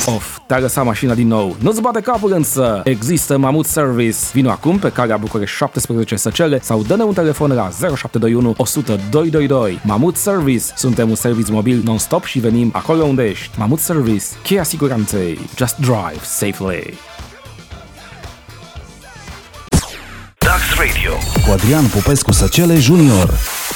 te-a lăsat mașina din nou. Nu-ți bate capul însă! Există Mamut Service. Vino acum pe calea București 17 Săcele sau dă-ne un telefon la 0721 100 222. Mamut Service. Suntem un serviciu mobil non-stop și venim acolo unde ești. Mamut Service. Cheia siguranței. Just drive safely. Dax Radio cu Adrian Popescu Săcele Junior.